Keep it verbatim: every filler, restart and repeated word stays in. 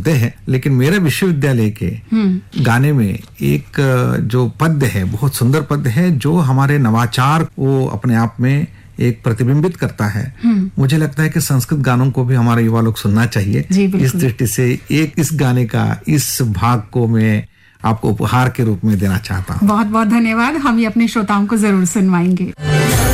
सुनते हैं, लेकिन मेरे विश्वविद्यालय के गाने में एक जो पद्य है, बहुत सुंदर पद्य है, जो हमारे नवाचार को अपने आप में एक प्रतिबिंबित करता है। मुझे लगता है कि संस्कृत गानों को भी हमारे युवा लोग सुनना चाहिए। इस दृष्टि से एक इस गाने का इस भाग को मैं आपको उपहार के रूप में देना चाहता हूँ। बहुत बहुत धन्यवाद। हम ये अपने श्रोताओं को जरूर सुनवाएंगे।